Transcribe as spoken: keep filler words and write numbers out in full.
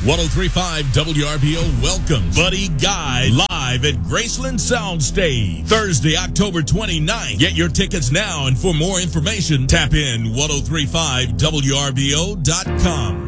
ten thirty-five W R B O welcomes Buddy Guy live at Graceland Soundstage Thursday, October twenty-ninth. Get your tickets now, and for more information, tap in ten thirty-five W R B O dot com.